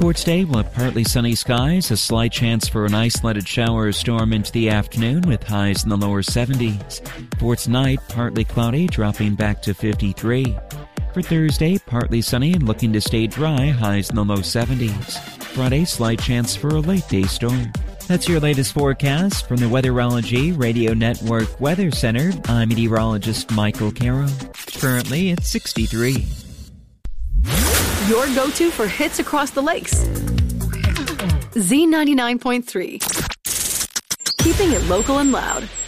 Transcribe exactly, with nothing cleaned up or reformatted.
For today, we'll have partly sunny skies, a slight chance for an isolated shower or storm into the afternoon with highs in the lower seventies. For tonight, partly cloudy, dropping back to fifty-three. For Thursday, partly sunny and looking to stay dry, highs in the low seventies. Friday, slight chance for a late day storm. That's your latest forecast from the Weatherology Radio Network Weather Center. I'm meteorologist Michael Caro. Currently, it's sixty-three. Your go-to for hits across the lakes. Z ninety-nine point three. Keeping it local and loud.